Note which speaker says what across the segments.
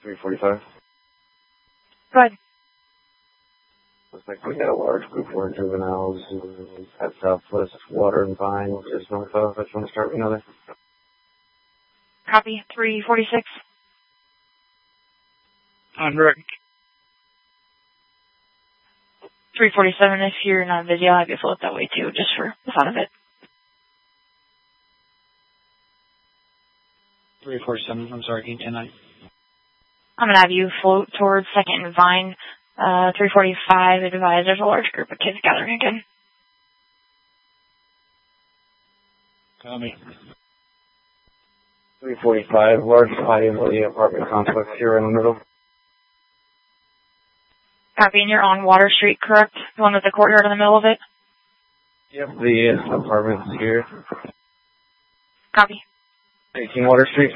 Speaker 1: 345.
Speaker 2: Go ahead.
Speaker 1: Looks like we got a large group of juveniles at Southwest Water and Vine, which is north of. I just want to start with another.
Speaker 2: Copy. 346.
Speaker 3: On direct.
Speaker 2: 347. If you're not busy, I'll have you float that way too, just for the fun of it.
Speaker 3: 347. I'm sorry, can you 10-9?
Speaker 2: I'm going to have you float towards 2nd and Vine. 345, advise there's a large group of kids gathering again.
Speaker 3: Copy.
Speaker 1: 345, large body of the apartment complex here in the middle.
Speaker 2: Copy, and you're on Water Street, correct? The one with the courtyard in the middle of it?
Speaker 1: Yep, the apartment's here.
Speaker 2: Copy.
Speaker 1: 18 Water Street.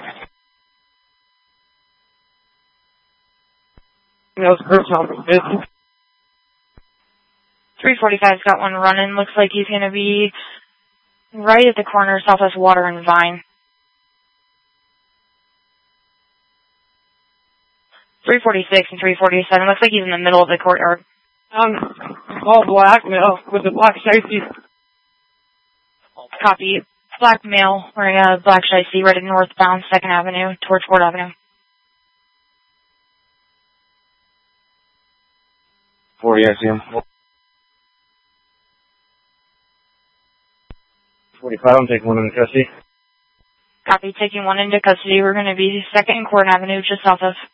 Speaker 3: Those groups on the business.
Speaker 2: 345's got one running. Looks like he's going to be right at the corner of Southwest Water and Vine. 346 and 347. Looks like he's in the middle of the courtyard.
Speaker 3: All black male with the black safety.
Speaker 2: Copy. Black male wearing a black shiesty right at northbound 2nd Avenue towards 4th Avenue.
Speaker 1: 40, I see him. 45, I'm taking one into custody.
Speaker 2: Copy, taking one into custody. We're going to be 2nd and Court Avenue, just south of.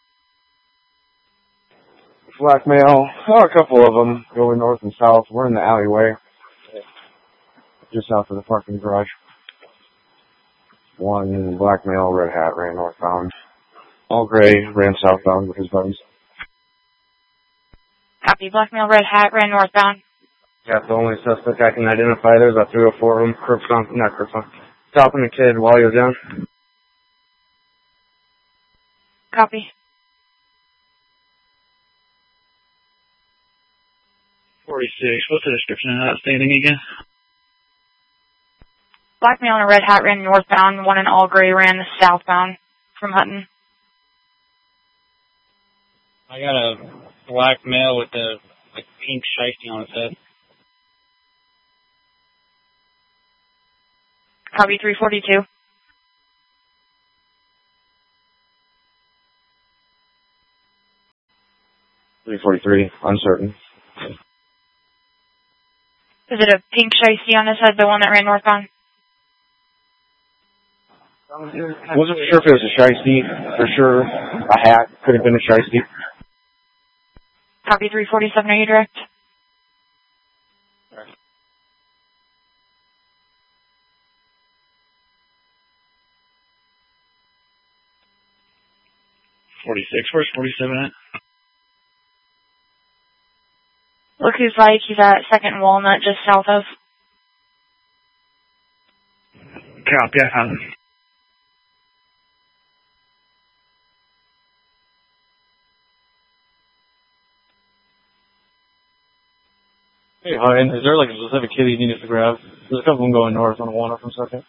Speaker 1: Black male, a couple of them going north and south. We're in the alleyway, just south of the parking garage. One black male, red hat, ran northbound. All gray, ran southbound with his buddies.
Speaker 2: Copy, black male, red hat, ran northbound.
Speaker 1: That's the only suspect I can identify. There's about 3 or 4 of them. Stopping the kid while he was down.
Speaker 2: Copy.
Speaker 3: 46. What's the description of that standing again?
Speaker 2: Black male in a red hat ran northbound. One in all gray ran southbound from Hutton.
Speaker 3: I got a black male with a pink shiesty on his head.
Speaker 2: Copy, 342.
Speaker 1: .343, uncertain.
Speaker 2: Is it a pink shiesty on his head, the one that ran northbound?
Speaker 1: Wasn't sure if it was a shiesty. For sure, a hat. Could have been a shiesty.
Speaker 2: Copy, 347. Are you direct?
Speaker 3: Right. Where's 47 at?
Speaker 2: Look who's like. He's at 2nd Walnut, just south of.
Speaker 3: Copy, I found him.
Speaker 4: Hey, hi, is there like a specific kid you need us to grab? There's a couple of them going north on a Walnut from 2nd.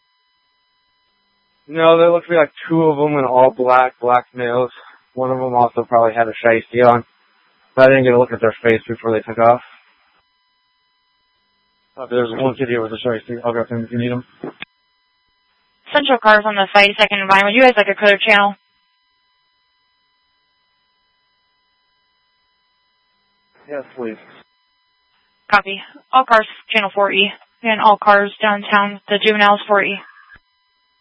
Speaker 1: No, there looks to be like 2 of them in all black males. One of them also probably had a shiesty on. But I didn't get a look at their face before they took off.
Speaker 4: There's one kid here with a shiesty. I'll grab him if you need him.
Speaker 2: Central cars on the site, 2nd and Vine. Would you guys like a clear channel?
Speaker 1: Yes, please.
Speaker 2: Copy. All cars, channel 4E. And all cars downtown, the juveniles 4E.